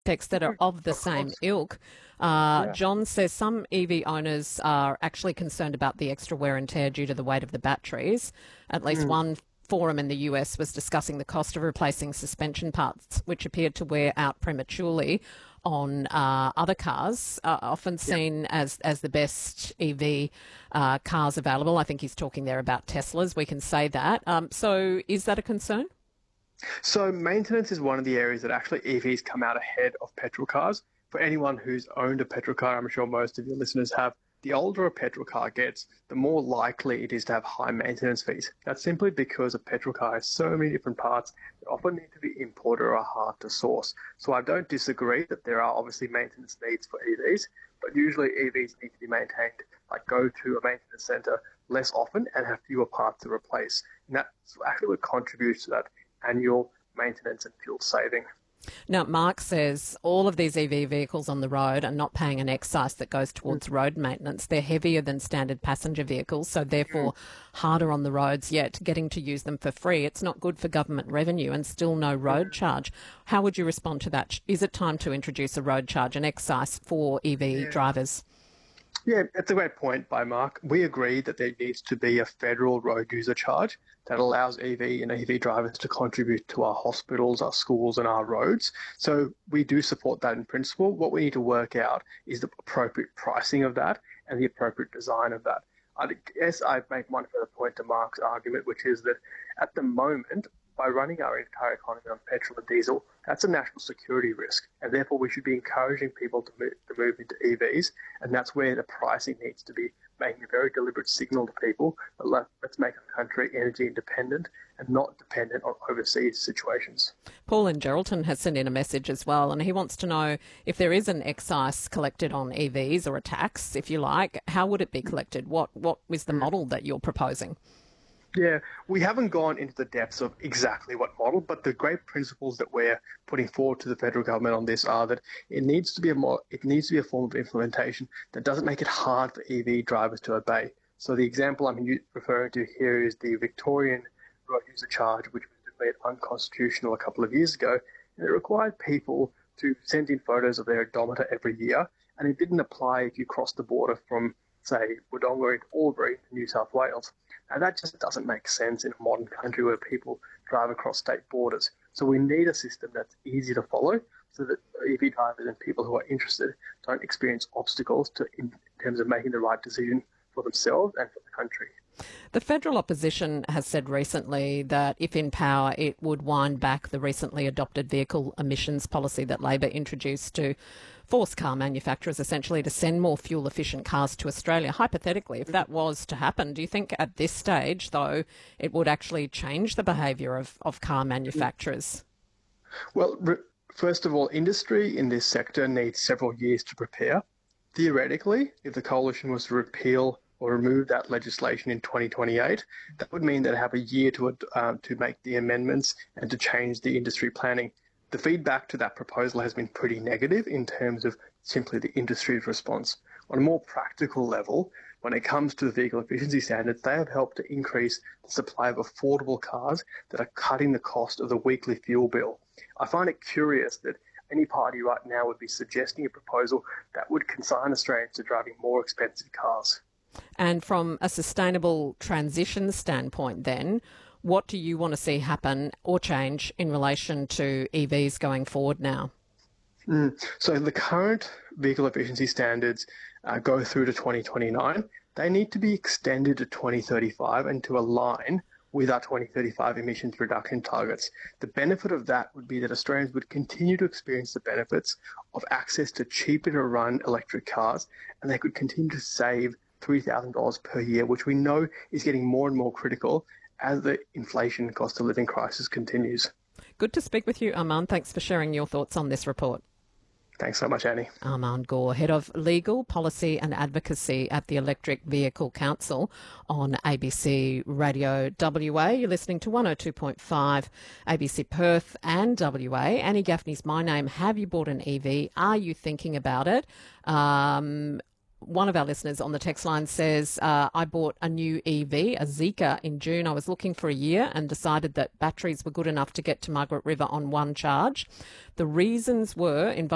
texts that are of the same course. ilk. Yeah. John says some EV owners are actually concerned about the extra wear and tear due to the weight of the batteries. At least Mm. one forum in the US was discussing the cost of replacing suspension parts, which appeared to wear out prematurely on other cars, often Yeah. seen as the best EV cars available. I think he's talking there about Teslas. We can say that. So is that a concern? So maintenance is one of the areas that actually EVs come out ahead of petrol cars. For anyone who's owned a petrol car, I'm sure most of your listeners have, the older a petrol car gets, the more likely it is to have high maintenance fees. That's simply because a petrol car has so many different parts that often need to be imported or are hard to source. So I don't disagree that there are obviously maintenance needs for EVs, but usually EVs need to be maintained, like go to a maintenance center less often and have fewer parts to replace. And that's actually what contributes to that annual maintenance and fuel saving. Now, Mark says all of these EV vehicles on the road are not paying an excise that goes towards road maintenance. They're heavier than standard passenger vehicles, so therefore harder on the roads, yet getting to use them for free. It's not good for government revenue and still no road charge. How would you respond to that? Is it time to introduce a road charge, an excise for EV drivers? Yeah, that's a great point by Mark. We agree that there needs to be a federal road user charge that allows EV and EV drivers to contribute to our hospitals, our schools, and our roads. So we do support that in principle. What we need to work out is the appropriate pricing of that and the appropriate design of that. I guess I'd make one further point to Mark's argument, which is that at the moment, by running our entire economy on petrol and diesel, that's a national security risk. And therefore, we should be encouraging people to move into EVs. And that's where the pricing needs to be, making a very deliberate signal to people that let's make our country energy independent and not dependent on overseas situations. Paul in Geraldton has sent in a message as well, and he wants to know if there is an excise collected on EVs or a tax, if you like, how would it be collected? What is the model that you're proposing? Yeah, we haven't gone into the depths of exactly what model, but the great principles that we're putting forward to the federal government on this are that it needs to be a form of implementation that doesn't make it hard for EV drivers to obey. So the example I'm referring to here is the Victorian road user charge, which was declared unconstitutional a couple of years ago, and it required people to send in photos of their odometer every year, and it didn't apply if you crossed the border from, say, Wodonga into Albury, New South Wales. Now, that just doesn't make sense in a modern country where people drive across state borders. So we need a system that's easy to follow so that EV drivers and people who are interested don't experience obstacles in terms of making the right decision for themselves and for the country. The federal opposition has said recently that if in power, it would wind back the recently adopted vehicle emissions policy that Labor introduced to force car manufacturers essentially to send more fuel-efficient cars to Australia. Hypothetically, if that was to happen, do you think at this stage, though, it would actually change the behaviour of car manufacturers? Well, first of all, industry in this sector needs several years to prepare. Theoretically, if the coalition was to repeal or remove that legislation in 2028, that would mean they'd have a year to make the amendments and to change the industry planning. The feedback to that proposal has been pretty negative in terms of simply the industry's response. On a more practical level, when it comes to the vehicle efficiency standards, they have helped to increase the supply of affordable cars that are cutting the cost of the weekly fuel bill. I find it curious that any party right now would be suggesting a proposal that would consign Australians to driving more expensive cars. And from a sustainable transition standpoint then, what do you want to see happen or change in relation to EVs going forward now? So the current vehicle efficiency standards go through to 2029. They need to be extended to 2035 and to align with our 2035 emissions reduction targets. The benefit of that would be that Australians would continue to experience the benefits of access to cheaper to run electric cars, and they could continue to save $3,000 per year, which we know is getting more and more critical as the inflation cost of living crisis continues. Good to speak with you, Armand. Thanks for sharing your thoughts on this report. Thanks so much, Annie. Armand Gore, Head of Legal, Policy and Advocacy at the Electric Vehicle Council on ABC Radio WA. You're listening to 102.5 ABC Perth and WA. Annie Gaffney's my name. Have you bought an EV? Are you thinking about it? One of our listeners on the text line says, I bought a new EV, a Zeekr, in June. I was looking for a year and decided that batteries were good enough to get to Margaret River on one charge. The reasons were